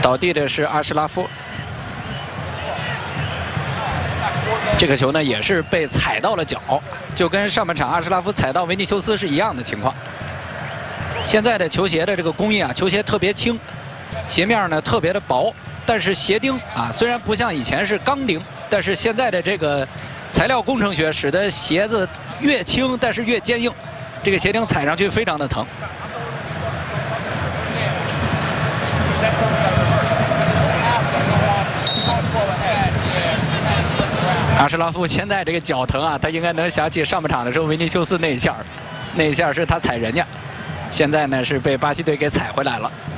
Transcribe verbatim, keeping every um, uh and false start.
倒地的是阿什拉夫。这个球呢也是被踩到了脚，就跟上半场阿什拉夫踩到维尼修斯是一样的情况。现在的球鞋的这个工艺啊，球鞋特别轻，鞋面呢特别的薄，但是鞋钉啊虽然不像以前是钢钉，但是现在的这个材料工程学使得鞋子越轻但是越坚硬，这个鞋钉踩上去非常的疼。阿什拉夫现在这个脚疼啊，他应该能想起上半场的时候维尼修斯那一下，那一下是他踩人家，现在呢是被巴西队给踩回来了。